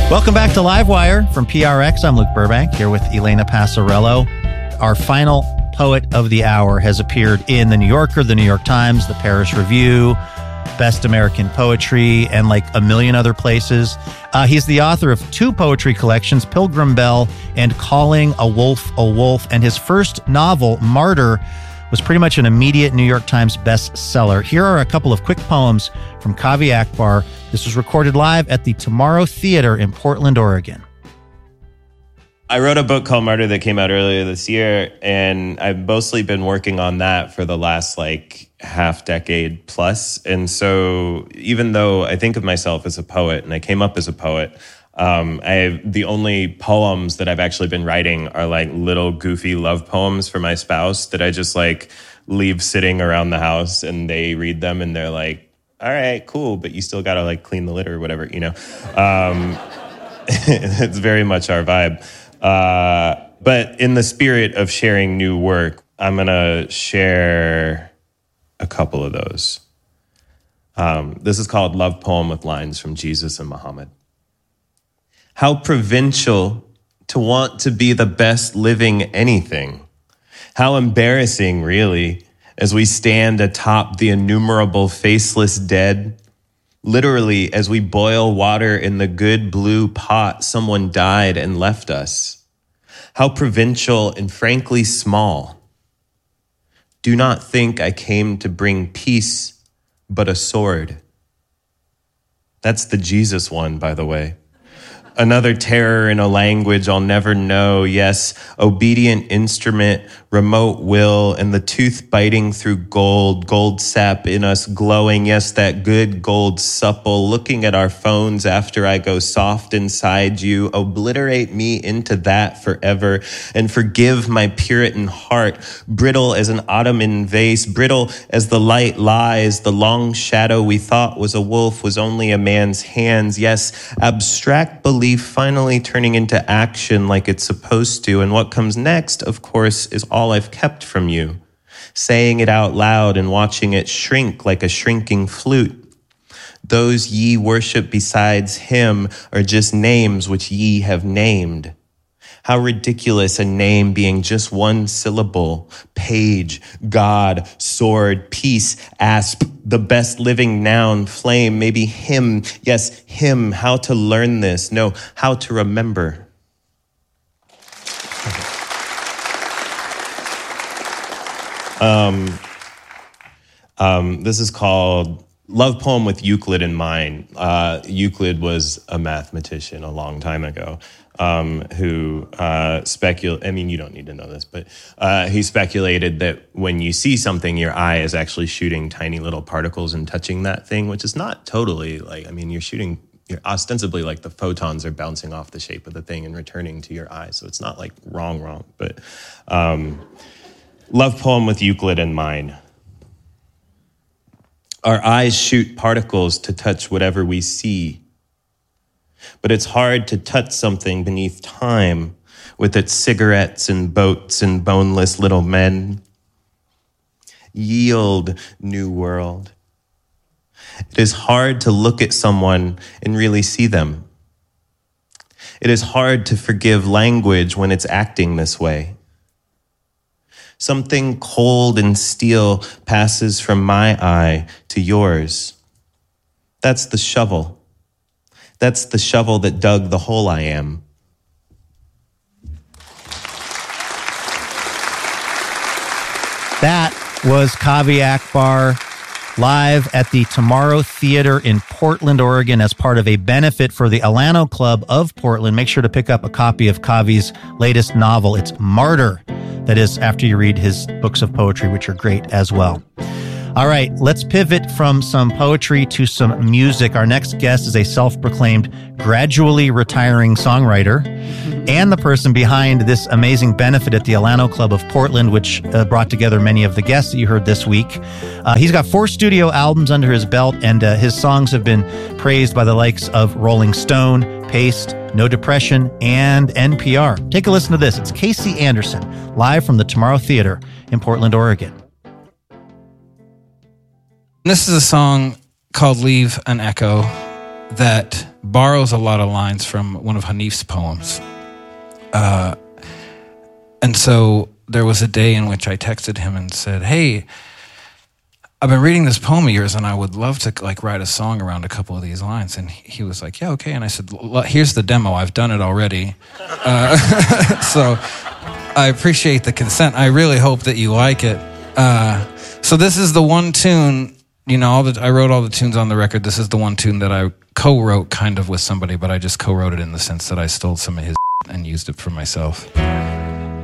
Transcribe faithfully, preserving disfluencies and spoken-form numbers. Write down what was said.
Welcome back to Livewire from P R X. I'm Luke Burbank here with Elena Passarello. Our final poet of the hour has appeared in The New Yorker, The New York Times, The Paris Review, Best American Poetry, and like a million other places. Uh, he's the author of two poetry collections, Pilgrim Bell and Calling a Wolf a Wolf. And his first novel, Martyr, was pretty much an immediate New York Times bestseller. Here are a couple of quick poems from Kavi Akbar. This was recorded live at the Tomorrow Theater in Portland, Oregon. I wrote a book called Martyr that came out earlier this year, and I've mostly been working on that for the last like half decade plus. And so even though I think of myself as a poet and I came up as a poet, um, I have, the only poems that I've actually been writing are like little goofy love poems for my spouse that I just like leave sitting around the house, and they read them and they're like, all right, cool, but you still gotta like clean the litter or whatever, you know? Um, it's very much our vibe. Uh, but in the spirit of sharing new work, I'm gonna share a couple of those. Um, this is called Love Poem with Lines from Jesus and Muhammad. How provincial to want to be the best living anything. How embarrassing, really, as we stand atop the innumerable faceless dead. Literally, as we boil water in the good blue pot, someone died and left us. How provincial and frankly small. Do not think I came to bring peace, but a sword. That's the Jesus one, by the way. Another terror in a language I'll never know. Yes, obedient instrument, remote will, and the tooth biting through gold, gold sap in us glowing. Yes, that good gold supple, looking at our phones after I go soft inside you. Obliterate me into that forever and forgive my Puritan heart, brittle as an Ottoman vase, brittle as the light lies. The long shadow we thought was a wolf was only a man's hands. Yes, abstract belief finally turning into action like it's supposed to. And what comes next, of course, is all I've kept from you. Saying it out loud and watching it shrink like a shrinking flute. Those ye worship besides him are just names which ye have named. How ridiculous a name being just one syllable. Page, God, sword, peace, asp, the best living noun, flame, maybe him. Yes, him. How to learn this? No, how to remember. Um, um, this is called Love Poem with Euclid in Mind. Uh, Euclid was a mathematician a long time ago. Um, who uh, specul- I mean, you don't need to know this, but uh, he speculated that when you see something, your eye is actually shooting tiny little particles and touching that thing, which is not totally like, I mean, you're shooting, you're ostensibly like the photons are bouncing off the shape of the thing and returning to your eye. So it's not like wrong, wrong, but um, Love Poem with Euclid in Mind. Our eyes shoot particles to touch whatever we see. But it's hard to touch something beneath time with its cigarettes and boats and boneless little men. Yield, new world. It is hard to look at someone and really see them. It is hard to forgive language when it's acting this way. Something cold and steel passes from my eye to yours. That's the shovel. That's the shovel that dug the hole I am. That was Kavi Akbar live at the Tomorrow Theater in Portland, Oregon as part of a benefit for the Alano Club of Portland. Make sure to pick up a copy of Kavi's latest novel. It's Martyr. That is after you read his books of poetry, which are great as well. All right, let's pivot from some poetry to some music. Our next guest is a self-proclaimed gradually retiring songwriter and the person behind this amazing benefit at the Alano Club of Portland, which uh, brought together many of the guests that you heard this week. Uh, he's got four studio albums under his belt, and uh, his songs have been praised by the likes of Rolling Stone, Paste, No Depression, and N P R. Take a listen to this. It's Casey Anderson, live from the Tomorrow Theater in Portland, Oregon. This is a song called Leave an Echo that borrows a lot of lines from one of Hanif's poems. Uh, and so there was a day in which I texted him and said, hey, I've been reading this poem of yours and I would love to like write a song around a couple of these lines. And he was like, yeah, okay. And I said, here's the demo. I've done it already. Uh, so I appreciate the consent. I really hope that you like it. Uh, so this is the one tune, you know, all the, I wrote all the tunes on the record. This is the one tune that I co-wrote kind of with somebody, but I just co-wrote it in the sense that I stole some of his and used it for myself.